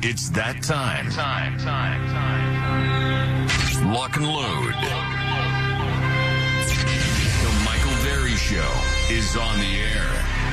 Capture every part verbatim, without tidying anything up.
It's that time. Time, time, time. Lock and load. The Michael Berry Show is on the air.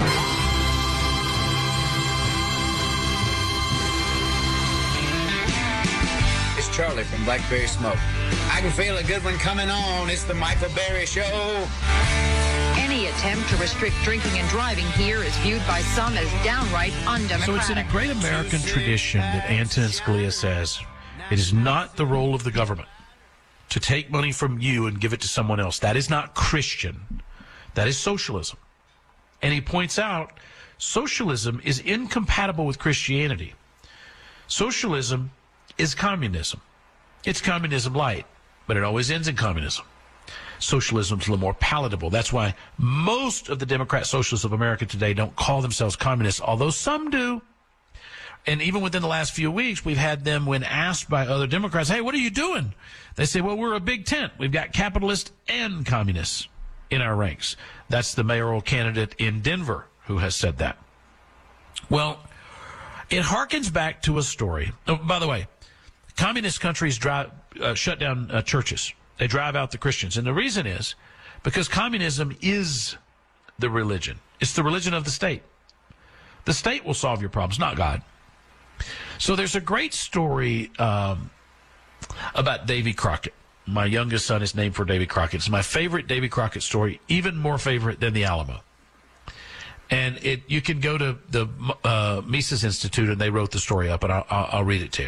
It's Charlie from Blackberry Smoke. I can feel a good one coming on. It's the Michael Berry Show. Any attempt to restrict drinking and driving here is viewed by some as downright undemocratic. So it's in a great American tradition that Antonin Scalia says it is not the role of the government to take money from you and give it to someone else. That is not Christian. That is socialism. And he points out socialism is incompatible with Christianity. Socialism is communism. It's communism light, but it always ends in communism. Socialism's a little more palatable. That's why most of the Democrat socialists of America today don't call themselves communists, although some do. And even within the last few weeks, we've had them, when asked by other Democrats, hey, what are you doing? They say, well, we're a big tent. We've got capitalists and communists in our ranks. That's the mayoral candidate in Denver who has said that. Well, it harkens back to a story. Oh, by the way, communist countries drive, uh, shut down uh, churches. They drive out the Christians. And the reason is because communism is the religion. It's the religion of the state. The state will solve your problems, not God. So there's a great story um, about Davy Crockett. My youngest son is named for Davy Crockett. It's my favorite Davy Crockett story, even more favorite than the Alamo. And it you can go to the uh, Mises Institute, and they wrote the story up, and I'll, I'll, I'll read it to you.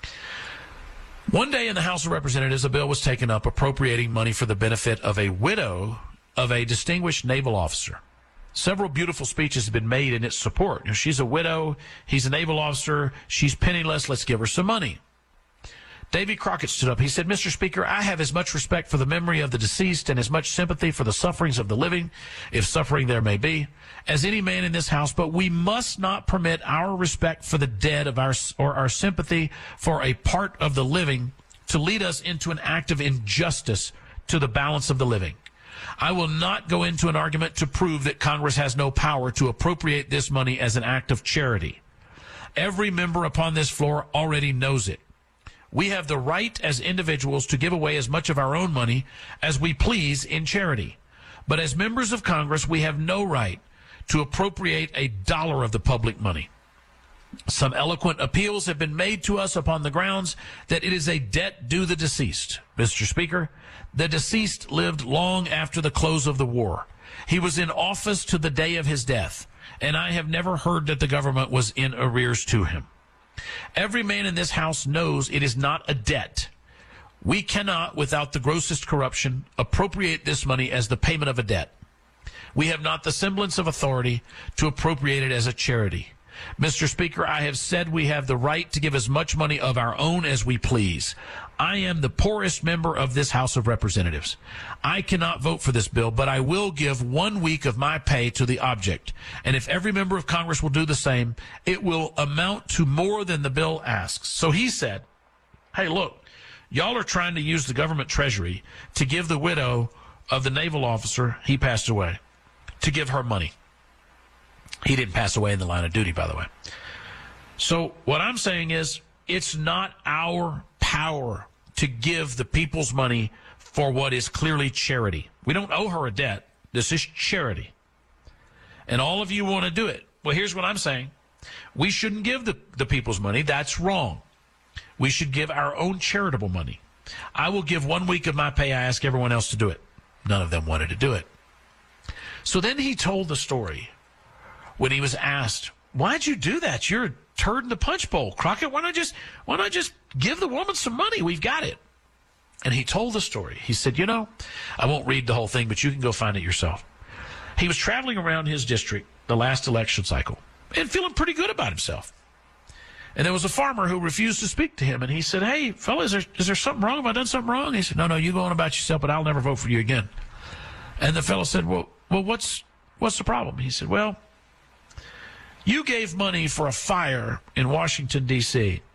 One day in the House of Representatives, a bill was taken up appropriating money for the benefit of a widow of a distinguished naval officer. Several beautiful speeches have been made in its support. You know, she's a widow. He's a naval officer. She's penniless. Let's give her some money. Davy Crockett stood up. He said, Mister Speaker, I have as much respect for the memory of the deceased and as much sympathy for the sufferings of the living, if suffering there may be, as any man in this House, but we must not permit our respect for the dead of our or our sympathy for a part of the living to lead us into an act of injustice to the balance of the living. I will not go into an argument to prove that Congress has no power to appropriate this money as an act of charity. Every member upon this floor already knows it. We have the right as individuals to give away as much of our own money as we please in charity. But as members of Congress, we have no right to appropriate a dollar of the public money. Some eloquent appeals have been made to us upon the grounds that it is a debt due the deceased. Mister Speaker, the deceased lived long after the close of the war. He was in office to the day of his death, and I have never heard that the government was in arrears to him. Every man in this House knows it is not a debt. We cannot, without the grossest corruption, appropriate this money as the payment of a debt. We have not the semblance of authority to appropriate it as a charity. Mister Speaker, I have said we have the right to give as much money of our own as we please. I am the poorest member of this House of Representatives. I cannot vote for this bill, but I will give one week of my pay to the object. And if every member of Congress will do the same, it will amount to more than the bill asks. So he said, hey, look, y'all are trying to use the government treasury to give the widow of the naval officer, he passed away, to give her money. He didn't pass away in the line of duty, by the way. So what I'm saying is it's not our power to give the people's money for what is clearly charity. We don't owe her a debt. This is charity. And all of you want to do it. Well, here's what I'm saying. We shouldn't give the, the people's money. That's wrong. We should give our own charitable money. I will give one week of my pay. I ask everyone else to do it. None of them wanted to do it. So then he told the story when he was asked, why'd you do that? You're a turd in the punch bowl. Crockett, why not just why not just give the woman some money? We've got it. And he told the story. He said, you know, I won't read the whole thing, but you can go find it yourself. He was traveling around his district the last election cycle and feeling pretty good about himself. And there was a farmer who refused to speak to him. And he said, hey, fella, is there, is there something wrong? Have I done something wrong? He said, no, no, you go on about yourself, but I'll never vote for you again. And the fellow said, well, well, what's what's the problem? He said, well, you gave money for a fire in Washington, D C,